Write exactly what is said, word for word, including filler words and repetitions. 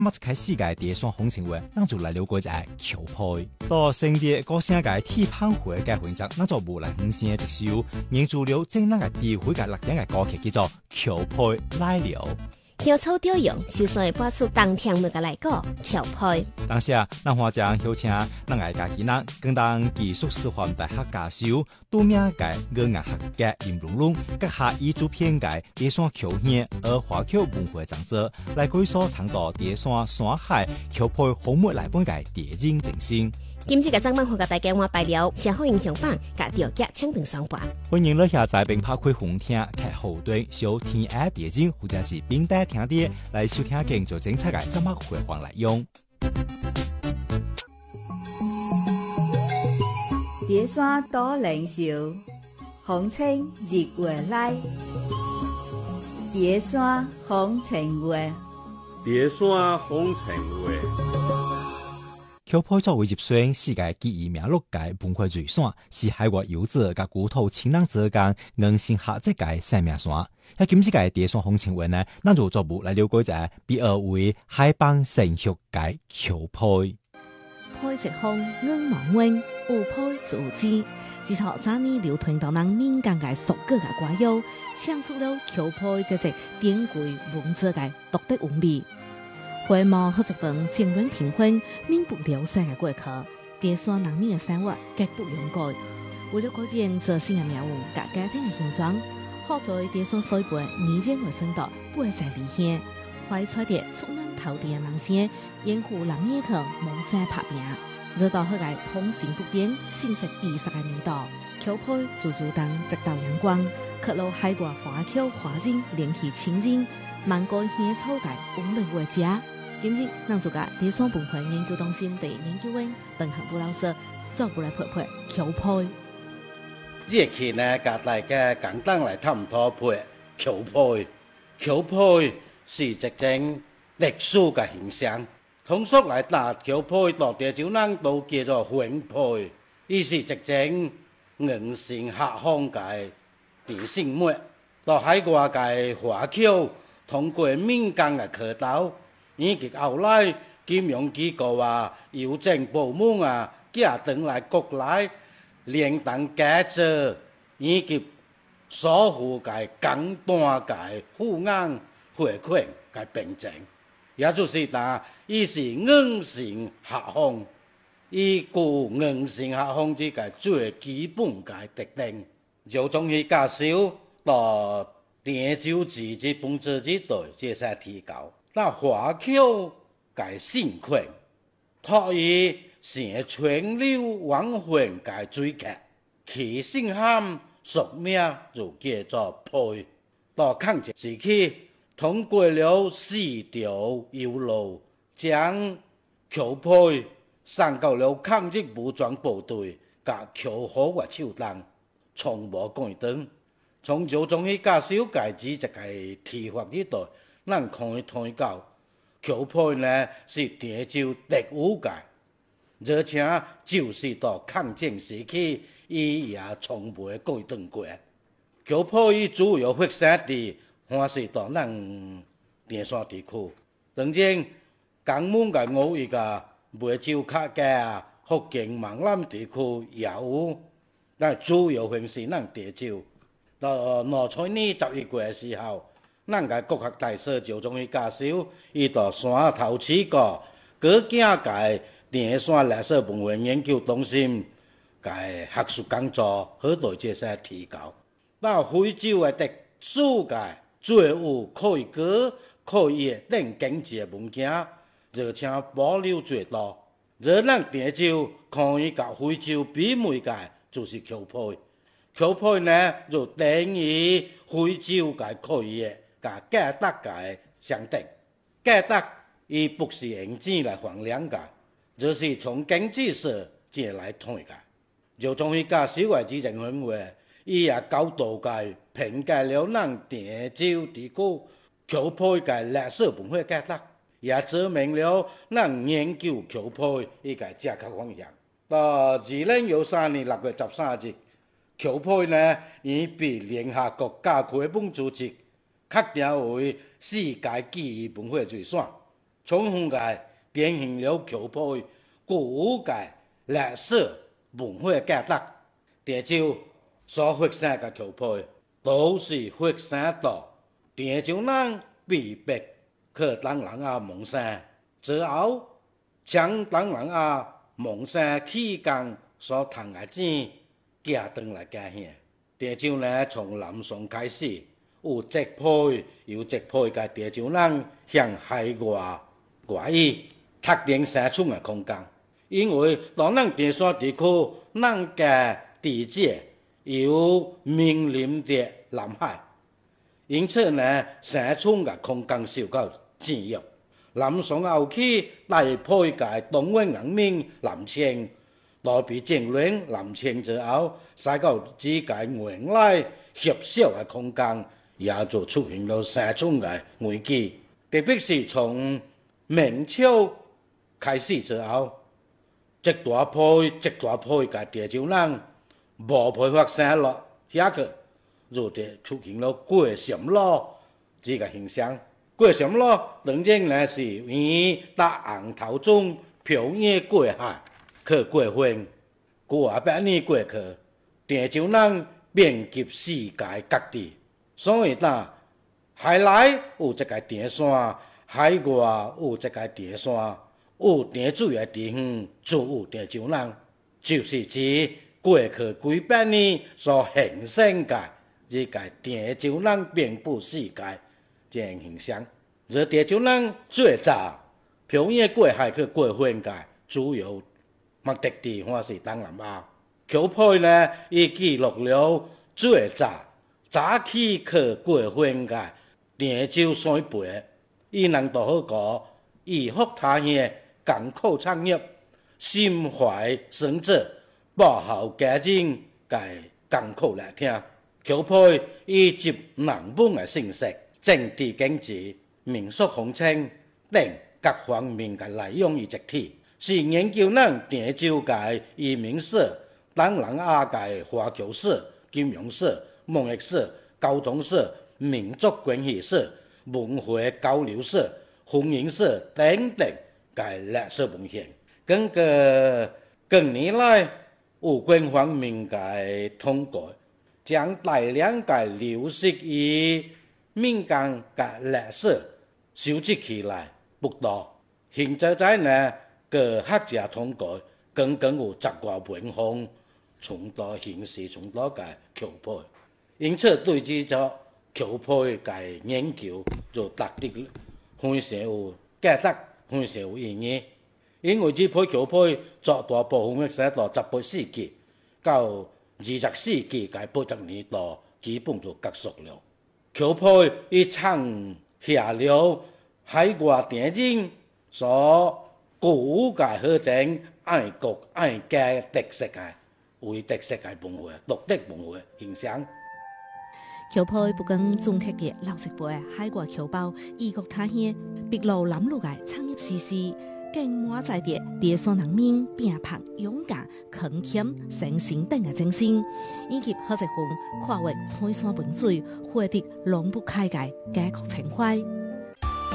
咁啊，開世界第一雙風情話，咱就來了解一下轎配。到成啲個省界鐵棒會嘅環節，咱就無來五線嘅一首，研究了正咱嘅地會嘅六點嘅歌曲，叫做轎配來了。 香草調用，首先會播出當天每個來歌轎配。 當時啊，咱話將邀請咱愛家己人，更當技術師範大學教授，拄名嘅語言學家林龍龍，閣下以主編嘅第一雙轎戲而華僑文化長者，來舉所倡導第一雙山海轎配風物來本嘅電影精神。 今次嘅張文學嘅大家我拜了，社會影響榜甲調夾請定上榜。 歡迎你下載並拍開紅聽劇後端小天愛電影，或者是並帶聽啲來收聽更做精彩嘅節目回放來用。 蝶山多靈秀，風情日月來。蝶山風情話， 蝶山風情話。 轎配作為入選世界記憶名錄嘅文化遺產，是海外遊子甲古土親人之間硬性合作嘅生命線。喺今次嘅第一雙風情話呢，咱就逐步來了解一下，比爾為海邦成熟嘅轎配。 配直風硬囊溫，有配就有知。自從早年流傳到咱民間嘅俗語嘅歌謠，唱出了轎配這隻典貴文字嘅獨特韻味。回望好一段情緣平凡、民不聊生嘅過去，第一雙人民嘅生活極不容改。為了改變自身嘅命運、甲家庭嘅形狀，好在第一雙水杯年間為順道，不會再離鄉，懷揣着出人頭地嘅夢想，沿湖南面去夢想拍拼。直到後來通行不便、信息閉塞嘅年代，轎配逐逐當直到陽光，刻錄海外華僑華人聯繫親情，萬個獻草界溫暖為家。今日，咱就甲第一雙文化研究中心第研究員鄧行武老師做過來配配轎配。 這期呢，甲大家簡單來探討配轎配。轎配是一種歷史嘅現象。通俗來打，轎配到地就咱都叫做婚配，伊是一種硬性客方嘅電信物。到海外嘅華僑通過民間嘅渠道，以及後來金融機構啊、郵政部門啊，寄轉來國內聯動價值，以及所有嘅簡單嘅付額匯款嘅憑證，也就是打伊是硬性客方，伊具硬性客方之個最基本嘅特點，就從佢介紹到電子字之本質之對，這些提高。那華僑嘅信權，託以成川流往還嘅追求，其信函屬名就叫做配。到抗戰時期，通過了四條油路，將轎配送到了抗日武裝部隊甲轎號嘅手中，從無改動。從就從佢介紹介子一個提法呢度。咱可以睇到，轎配呢是潮州特有嘅，而且就是到抗戰時期，伊也從未改動過。轎配伊主要發生地，還是到咱電山地區。當然，江門嘅五邑啊、梅州客家啊、福建閩南地區也有，但主要還是咱潮州。到農曆年十一月嘅時候，咱個國學大師就從伊介紹，伊到山頭起個過境界電山歷史文化研究中心嘅學術講座，好多這些提高。那非洲嘅特殊嘅最有可以過可以等經濟嘅物件，而且保留最多。而咱潮州可以甲非洲媲美嘅，就是轎配。轎配呢，就等於非洲嘅可以嘅。甲價值嘅相等，價值伊不是用錢來衡量嘅，而是從經濟上借來睇嘅。就從伊介紹嘅幾種文化，伊也高度嘅評價了咱潮州地區轎配嘅歷史文化價值，也證明了咱研究轎配伊個正確方向。到二零一三年六月十三日，轎配呢已被聯合國教科文組織確定為世界記憶文化遺產， 充分嘅典型了裘配古嘅歷史文化價值。潮州所發生嘅裘配，都是發生到潮州人被迫去東南亞蒙山之後，將東南亞蒙山期間所賺嘅錢寄回來家鄉。潮州呢，從南宋開始，有直配有直配嘅潮州人向海外外移，特定山村嘅空間。因為當咱潮汕地區，咱嘅地界有面臨着南海，因此呢，山村嘅空間受到制約。南宋後期大批嘅東灣人民南遷，來被政亂南遷之後，使到之間原來狹小嘅空間，也就出現了山村嘅危機。特別是從明朝開始之後，一大批一大批嘅潮州人無批發生落下去，就就出現了過SM路這個現象。過SM路當然呢是以搭紅頭中漂洋過海去過分，過百年過去，潮州人遍及世界各地。所以呢，海內有這個潮汕，海外有這個潮汕，有潮水嘅地方就有潮州人，就是指過去幾百年所形成嘅這個潮州人遍布世界這樣現象。而潮州人最早漂洋過海去過分嘅主要目的地方是東南亞。裘配呢，已記錄了最早早期去過分嘅潮州水培，伊能都好個以福他鄉港口產業，心懷深志，保好家境嘅港口來聽。裘配以及南本嘅信息、政治經濟、民俗風情等各方面嘅內容與集體，是研究咱潮州嘅移民史、東南亞嘅華僑史、金融史、貿易史、交通史、民族關係史、文化交流史、婚姻史等等嘅歷史文獻。根據近年來有關方面嘅統計，將大量嘅流失於民間嘅歷史收集起來不多。現在在呢個學者統計，剛剛有十外萬項從多形式從多嘅裘配，因此對這個裘配嘅研究就特別非常有價值，非常有意義。因為這批裘配絕大部分寫到十八世紀到二十世紀嘅八十年代，基本就結束了。裘配已創下了海外電影所古嘅好整愛國愛家特色嘅為特色嘅文化、獨特文化形象。 裘配不僅總結嘅老一輩海外僑胞異國他鄉篳路藍縷嘅產業史詩，更滿載着潮汕人民拼搏勇敢、勤儉誠信等嘅精神，以及好一份跨越彩山文水、獲得龍不開嘅家國情懷。